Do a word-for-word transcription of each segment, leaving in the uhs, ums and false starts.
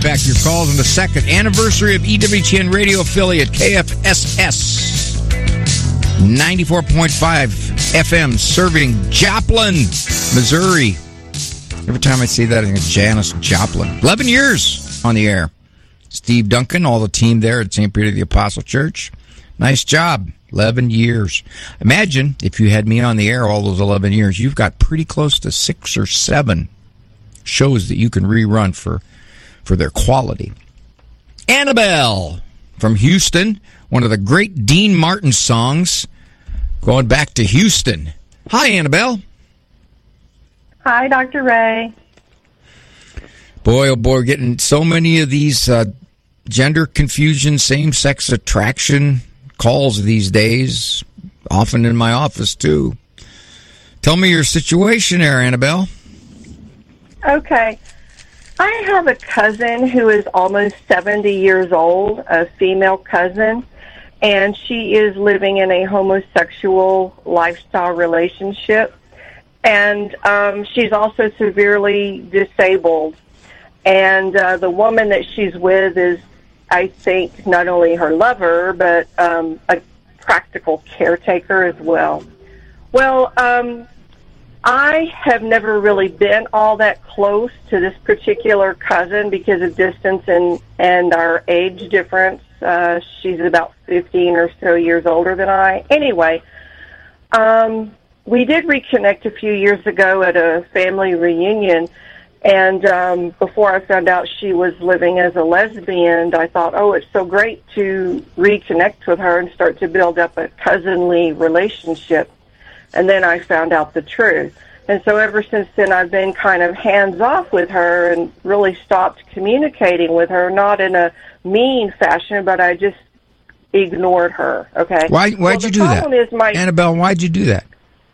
get back to your calls on the second anniversary of E W T N radio affiliate K F S S ninety-four point five F M, serving Joplin, Missouri. Every time I see that, I think of Janis Joplin. eleven years on the air. Steve Duncan, all the team there at Saint Peter the Apostle Church. Nice job. eleven years. Imagine if you had me on the air all those eleven years, you've got pretty close to six or seven shows that you can rerun for, for their quality. Annabelle from Houston, one of the great Dean Martin songs, going back to Houston. Hi, Annabelle. Hi, Doctor Ray. Boy, oh boy, we're getting so many of these uh, gender confusion, same-sex attraction calls these days, often in my office, too. Tell me your situation there, Annabelle. Okay. I have a cousin who is almost seventy years old, a female cousin, and she is living in a homosexual lifestyle relationship. And um, she's also severely disabled. And uh, the woman that she's with is, I think, not only her lover, but um, a practical caretaker as well. Well, um, I have never really been all that close to this particular cousin because of distance and, and our age difference. Uh, she's about fifteen or so years older than I. Anyway, um, we did reconnect a few years ago at a family reunion. And um, before I found out she was living as a lesbian, I thought, oh, it's so great to reconnect with her and start to build up a cousinly relationship. And then I found out the truth. And so ever since then, I've been kind of hands-off with her and really stopped communicating with her, not in a mean fashion, but I just ignored her, okay? Why, why'd well, you do that? Is my, Annabelle, why'd you do that?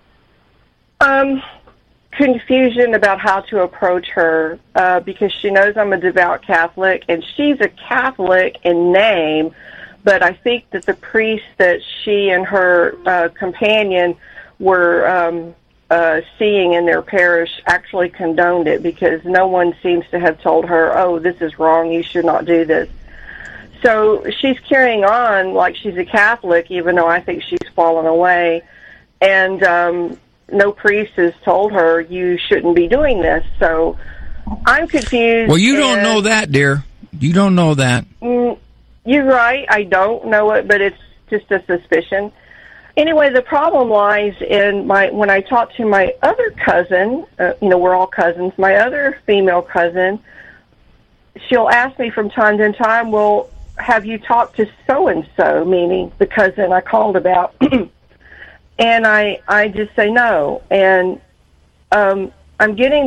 Um... confusion about how to approach her uh, because she knows I'm a devout Catholic, and she's a Catholic in name, but I think that the priest that she and her uh, companion were um, uh, seeing in their parish actually condoned it because no one seems to have told her, oh, this is wrong, you should not do this. So she's carrying on like she's a Catholic, even though I think she's fallen away, and um no priest has told her you shouldn't be doing this. So I'm confused. Well, you don't know that, dear. You don't know that. Mm, you're right. I don't know it, but it's just a suspicion. Anyway, the problem lies in my when I talk to my other cousin, uh, you know, we're all cousins, my other female cousin, she'll ask me from time to time, well, have you talked to so-and-so, meaning the cousin I called about? And I, I just say no. And um, I'm getting